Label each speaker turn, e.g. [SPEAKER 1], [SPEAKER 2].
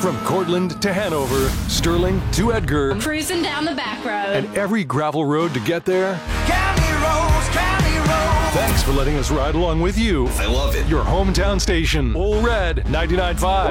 [SPEAKER 1] From Cortland to Hanover, Sterling to Edgar,
[SPEAKER 2] cruising down the back road,
[SPEAKER 1] and every gravel road to get there.
[SPEAKER 3] County roads, county roads.
[SPEAKER 1] Thanks for letting us ride along with you.
[SPEAKER 4] I love it.
[SPEAKER 1] Your hometown station, Ole Red 99.5.